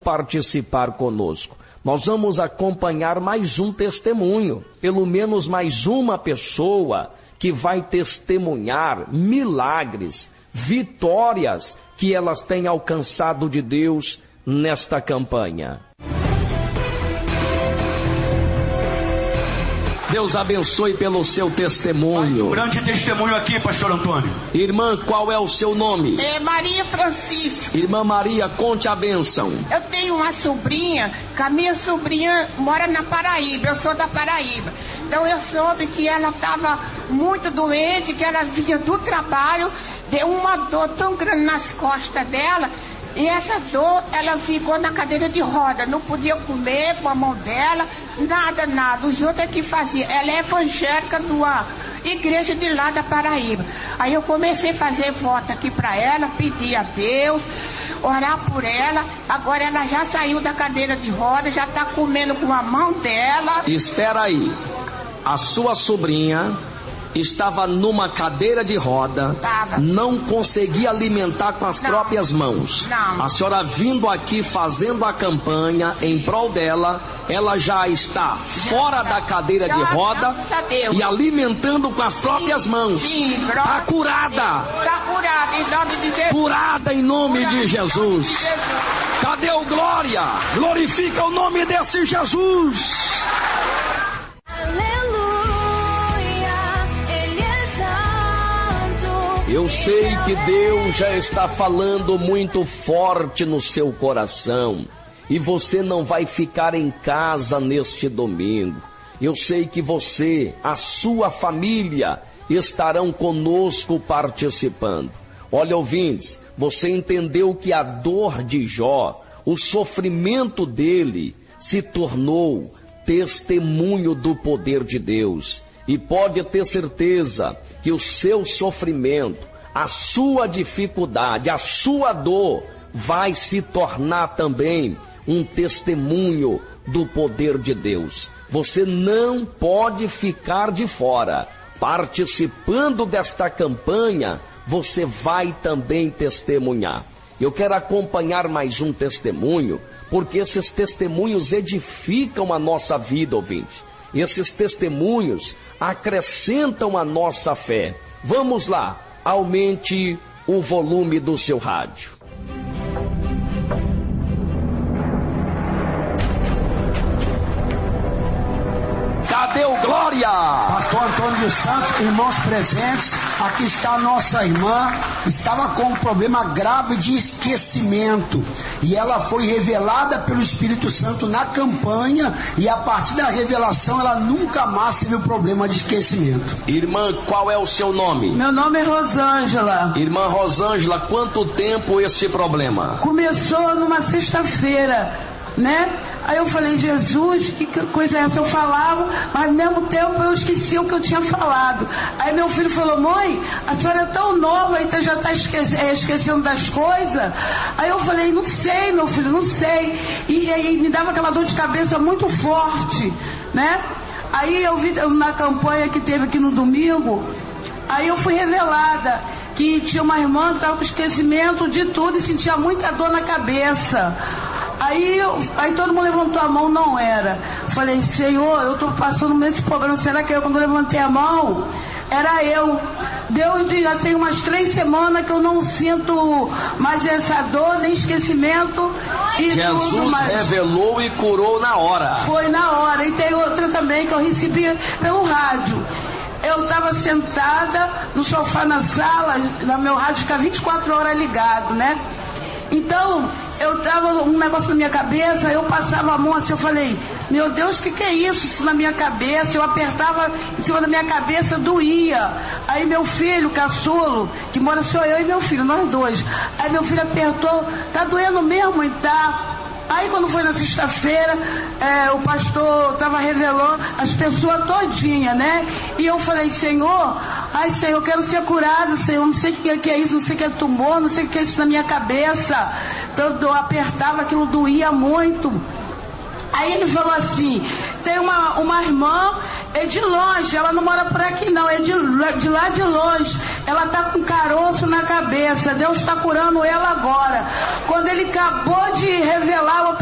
participar conosco. Nós vamos acompanhar mais um testemunho, pelo menos mais uma pessoa que vai testemunhar milagres, vitórias que elas têm alcançado de Deus nesta campanha. Deus abençoe pelo seu testemunho. Um grande testemunho aqui, pastor Antônio. Irmã, qual é o seu nome? É Maria Francisca. Irmã Maria, conte a bênção. Eu tenho uma sobrinha, que a minha sobrinha mora na Paraíba, eu sou da Paraíba. Então eu soube que ela estava muito doente, que ela vinha do trabalho, deu uma dor tão grande nas costas dela. E essa dor, ela ficou na cadeira de roda, não podia comer com a mão dela, nada. Os outros é que faziam. Ela é evangélica de uma igreja de lá da Paraíba. Aí eu comecei a fazer voto aqui para ela, pedir a Deus, orar por ela. Agora ela já saiu da cadeira de roda, já está comendo com a mão dela. Espera aí, a sua sobrinha estava numa cadeira de roda, não conseguia alimentar com as próprias mãos. Não. A senhora vindo aqui fazendo a campanha em prol dela, ela já está fora da cadeira de roda e alimentando com as próprias mãos. Está curada. Está curada em nome de Jesus. Curada em nome de Jesus. Cadê o glória? Glorifica o nome desse Jesus. Eu sei que Deus já está falando muito forte no seu coração e você não vai ficar em casa neste domingo. Eu sei que você, a sua família, estarão conosco participando. Olha, ouvintes, você entendeu que a dor de Jó, o sofrimento dele, se tornou testemunho do poder de Deus. E pode ter certeza que o seu sofrimento, a sua dificuldade, a sua dor vai se tornar também um testemunho do poder de Deus. Você não pode ficar de fora. Participando desta campanha, você vai também testemunhar. Eu quero acompanhar mais um testemunho, porque esses testemunhos edificam a nossa vida, ouvintes. Esses testemunhos acrescentam a nossa fé. Vamos lá, aumente o volume do seu rádio. Cadê o glória? Pastor Antônio dos Santos, irmãos presentes, aqui está a nossa irmã, estava com um problema grave de esquecimento, e ela foi revelada pelo Espírito Santo na campanha, e a partir da revelação ela nunca mais teve o problema de esquecimento. Irmã, qual é o seu nome? Meu nome é Rosângela. Irmã Rosângela, quanto tempo esse problema? Começou numa sexta-feira, né? Aí eu falei, Jesus, que coisa é essa? Eu falava, mas ao mesmo tempo eu esqueci o que eu tinha falado. Aí meu filho falou, mãe, a senhora é tão nova e já está esquecendo das coisas. Aí eu falei, não sei, meu filho, não sei. E aí me dava aquela dor de cabeça muito forte, né? Aí eu vi na campanha que teve aqui no domingo, aí eu fui revelada que tinha uma irmã que estava com esquecimento de tudo e sentia muita dor na cabeça. Aí todo mundo levantou a mão, não era. Falei, Senhor, eu estou passando por esse problema. Será que quando eu levantei a mão, era eu? Deus, já tem umas 3 semanas que eu não sinto mais essa dor, nem esquecimento. E Jesus revelou e curou na hora. Foi na hora. E tem outra também que eu recebi pelo rádio. Eu estava sentada no sofá na sala, meu rádio fica 24 horas ligado, né? Então, eu tava um negócio na minha cabeça, eu passava a mão assim, eu falei, meu Deus, o que é isso na minha cabeça? Eu apertava em cima da minha cabeça, doía. Aí meu filho, caçulo, que mora só eu e meu filho, nós dois. Aí meu filho apertou, tá doendo mesmo? E tá. Aí quando foi na sexta-feira, o pastor estava revelando as pessoas todinha, né? E eu falei, Senhor, eu quero ser curado, Senhor, não sei o que é isso, não sei o que é tumor, não sei o que é isso na minha cabeça. Então eu apertava, aquilo doía muito. Aí ele falou assim, tem uma irmã, é de longe, ela não mora por aqui não, é de lá de longe. Ela está com caroço na cabeça, Deus está curando ela agora. Quando ele acabou de revelar,